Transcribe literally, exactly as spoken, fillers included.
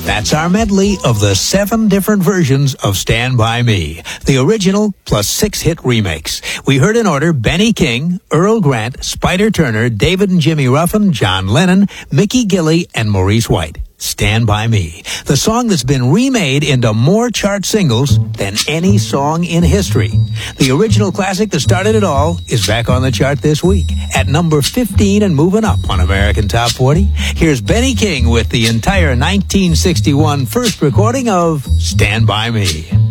That's our medley of the seven different versions of Stand By Me, the original plus six hit remakes. We heard in order Benny King, Earl Grant, Spider Turner, David and Jimmy Ruffin, John Lennon, Mickey Gilley, and Maurice White. Stand By Me, the song that's been remade into more chart singles than any song in history. The original classic that started it all is back on the chart this week at number fifteen and moving up on American Top forty. Here's Benny King with the entire nineteen sixty-one first recording of Stand By Me.